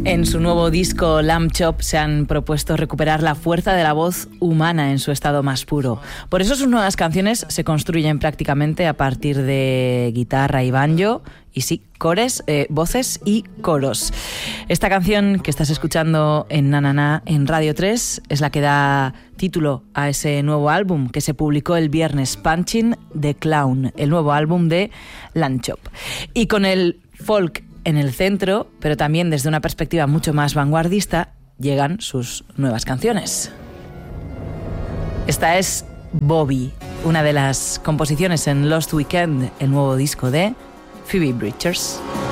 En su nuevo disco Lamb Chop se han propuesto recuperar la fuerza de la voz humana en su estado más puro. Por eso sus nuevas canciones se construyen prácticamente a partir de guitarra y banjo, y sí, voces y coros. Esta canción que estás escuchando en Na Na Na en Radio 3 es la que da título a ese nuevo álbum que se publicó el viernes, Punching the Clown, el nuevo álbum de Lamb Chop. Y con el folk en el centro, pero también desde una perspectiva mucho más vanguardista, llegan sus nuevas canciones. Esta es Bobby, una de las composiciones en Lost Weekend, el nuevo disco de Phoebe Bridgers.